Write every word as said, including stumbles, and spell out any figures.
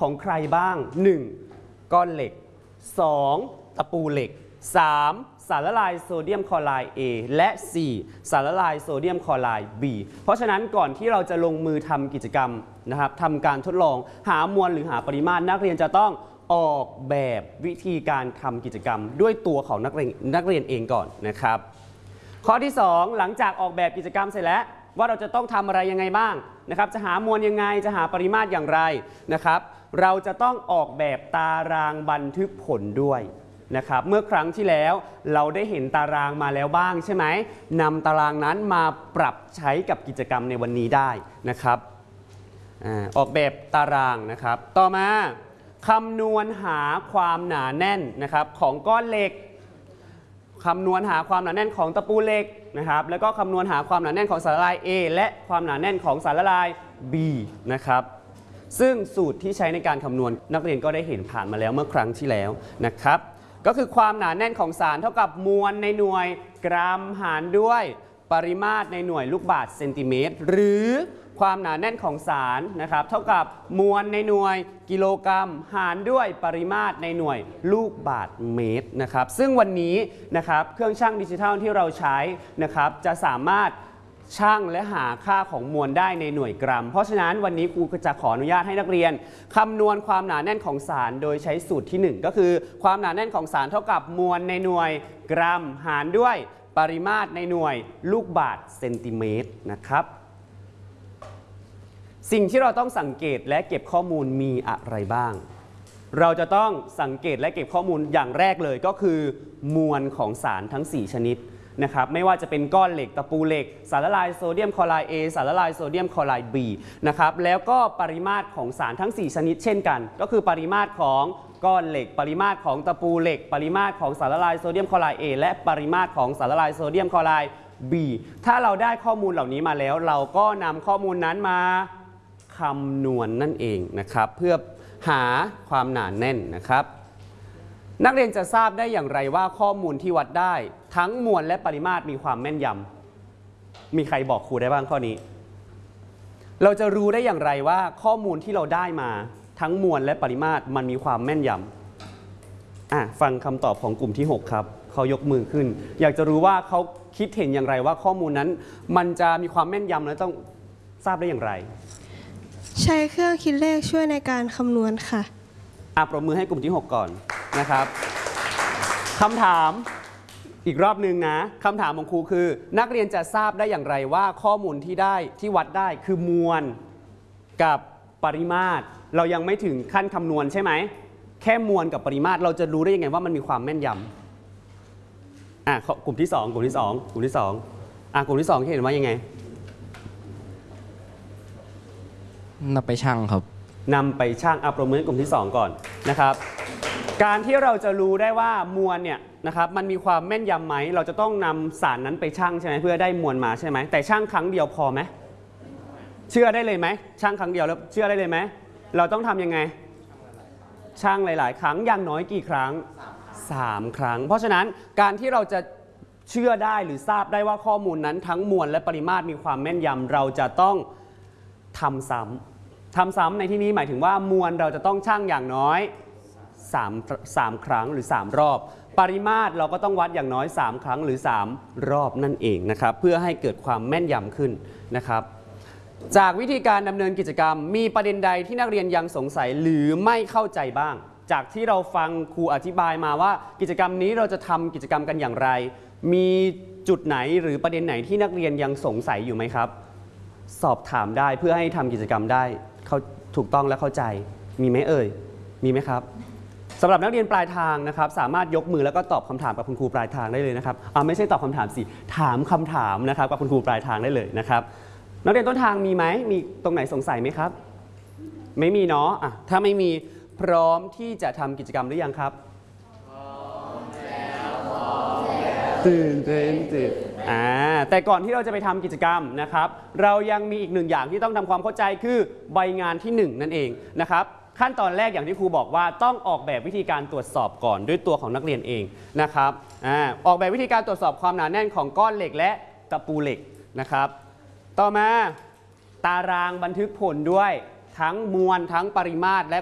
ของใครบ้าง หนึ่ง ก้อนเหล็ก สอง ตะปูเหล็ก สาม สารละลายโซเดียมคลอไรด์ A และ สี่ สารละลายโซเดียมคลอไรด์ B เพราะฉะนั้นก่อนที่เราจะลงมือทำกิจกรรมนะครับทำการทดลองหามวลหรือหาปริมาตรนักเรียนจะต้องออกแบบวิธีการทำกิจกรรมด้วยตัวของนักเรียนนักเรียนเองก่อนนะครับข้อที่สองหลังจากออกแบบกิจกรรมเสร็จแล้วว่าเราจะต้องทำอะไรยังไงบ้างนะครับจะหามวลยังไงจะหาปริมาตรอย่างไรนะครับเราจะต้องออกแบบตารางบันทึกผลด้วยนะครับเมื่อครั้งที่แล้วเราได้เห็นตารางมาแล้วบ้างใช่ไหมนำตารางนั้นมาปรับใช้กับกิจกรรมในวันนี้ได้นะครับออกแบบตารางนะครับต่อมาคำนวณหาความหนาแน่นนะครับของก้อนเหล็กคำนวณหาความหนาแน่นของตะปูเหล็กนะครับแล้วก็คำนวณหาความหนาแน่นของสารละลาย A และความหนาแน่นของสารละลาย B นะครับซึ่งสูตรที่ใช้ในการคำนวณนักเรียนก็ได้เห็นผ่านมาแล้วเมื่อครั้งที่แล้วนะครับก็คือความหนาแน่นของสารเท่ากับมวลในหน่วยกรัมหารด้วยปริมาตรในหน่วยลูกบาศก์เซนติเมตรหรือความหนาแน่นของสารนะครับเท่ากับมวลในหน่วยกิโลกรัมหารด้วยปริมาตรในหน่วยลูกบาศก์เมตรนะครับซึ่งวันนี้นะครับเครื่องชั่งดิจิทัลที่เราใช้นะครับจะสามารถชั่งและหาค่าของมวลได้ในหน่วยกรัมเพราะฉะนั้นวันนี้ครูจะขออนุญาตให้นักเรียนคำนวณความหนาแน่นของสารโดยใช้สูตรที่หนึ่งก็คือความหนาแน่นของสารเท่ากับมวลในหน่วยกรัมหารด้วยปริมาตรในหน่วยลูกบาศก์เซนติเมตรนะครับสิ่งที่เราต้องสังเกตและเก็บข้อมูลมีอะไรบ้างเราจะต้องสังเกตและเก็บข้อมูลอย่างแรกเลยก็คือมวลของสารทั้งสี่ชนิดนะครับไม่ว่าจะเป็นก้อนเหล็กตะปูเหล็กสารละลายโซเดียมคลอไรด์ A สารละลายโซเดียมคลอไรด์ B นะครับแล้วก็ปริมาตรของสารทั้งสี่ชนิดเช่นกันก็คือปริมาตรของก้อนเหล็กปริมาตรของตะปูเหล็กปริมาตรของสารละลายโซเดียมคลอไรด์ A และปริมาตรของสารละลายโซเดียมคลอไรด์ B ถ้าเราได้ข้อมูลเหล่านี้มาแล้วเราก็นำข้อมูลนั้นมาคำนวณ นั่นเองนะครับเพื่อหาความหนาแน่นนะครับนักเรียนจะทราบได้อย่างไรว่าข้อมูลที่วัดได้ทั้งมวลและปริมาตรมีความแม่นยำมีใครบอกครูได้บ้างข้อนี้เราจะรู้ได้อย่างไรว่าข้อมูลที่เราได้มาทั้งมวลและปริมาตรมันมีความแม่นยำอ่ะฟังคำตอบของกลุ่มที่หกครับเขายกมือขึ้นอยากจะรู้ว่าเขาคิดเห็นอย่างไรว่าข้อมูลนั้นมันจะมีความแม่นยำและต้องทราบได้อย่างไรใช้เครื่องคิดเลขช่วยในการคำนวณค่ะอ่ะปรบมือให้กลุ่มที่หกก่อนนะครับคำถามอีกรอบหนึ่งนะคำถามของครูคือนักเรียนจะทราบได้อย่างไรว่าข้อมูลที่ได้ที่วัดได้คือมวลกับปริมาตรเรายังไม่ถึงขั้นคำนวณใช่ไหมแค่มวลกับปริมาตรเราจะรู้ได้ยังไงว่ามันมีความแม่นยำอ่ะกลุ่มที่สองกลุ่มที่สองกลุ่มที่สองอ่ะกลุ่มที่สองเห็นว่ายังไงนำไปชั่งครับนำไปชั่งอ่ะประเมินกลุ่มที่สองก่อนนะครับการที่เราจะรู้ได้ว่ามวลเนี่ยนะครับมันมีความแม่นยำไหมเราจะต้องนำสารนั้นไปชั่งใช่ไหมเพื่อได้มวลมาใช่ไหมแต่ชั่งครั้งเดียวพอไหมเชื่อได้เลยไหมชั่งครั้งเดียวแล้วเชื่อได้เลยไหมเราต้องทำยังไงชั่งหลายๆครั้งอย่างน้อยกี่ครั้งสามครั้งเพราะฉะนั้นการที่เราจะเชื่อได้หรือทราบได้ว่าข้อมูลนั้นทั้งมวลและปริมาตรมีความแม่นยำเราจะต้องทำซ้ำทำซ้ำในที่นี้หมายถึงว่ามวลเราจะต้องชั่งอย่างน้อย3 3ครั้งหรือสามรอบปริมาตรเราก็ต้องวัดอย่างน้อยสามครั้งหรือสามรอบนั่นเองนะครับเพื่อให้เกิดความแม่นยำขึ้นนะครับจากวิธีการดำเนินกิจกรรมมีประเด็นใดที่นักเรียนยังสงสัยหรือไม่เข้าใจบ้างจากที่เราฟังครูอธิบายมาว่ากิจกรรมนี้เราจะทำกิจกรรมกันอย่างไรมีจุดไหนหรือประเด็นไหนที่นักเรียนยังสงสัยอยู่ไหมครับสอบถามได้เพื่อให้ทำกิจกรรมได้เขาถูกต้องและเข้าใจมีไหมเอ่ยมีไหมครับสำหรับนักเรียนปลายทางนะครับสามารถยกมือแล้วก็ตอบคำถามกับคุณครูปลายทางได้เลยนะครับอ่าไม่ใช่ตอบคำถามสิถามคำถามนะครับกับคุณครูปลายทางได้เลยนะครับนักเรียนต้นทางมีไหมมีตรงไหนสงสัยไหมครับไม่มีเนาะอ่ะถ้าไม่มีพร้อมที่จะทำกิจกรรมหรือยังครับพร้อมแล้วพร้อมแล้วตื่นเต้นตื่นอ่าแต่ก่อนที่เราจะไปทำกิจกรรมนะครับเรายังมีอีกหนึ่งอย่างที่ต้องทำความเข้าใจคือใบงานที่หนึ่งนั่นเองนะครับขั้นตอนแรกอย่างที่ครูบอกว่าต้องออกแบบวิธีการตรวจสอบก่อนด้วยตัวของนักเรียนเองนะครับอ่าออกแบบวิธีการตรวจสอบความหนาแน่นของก้อนเหล็กและตะปูเหล็กนะครับต่อมาตารางบันทึกผลด้วยทั้งมวลทั้งปริมาตรและ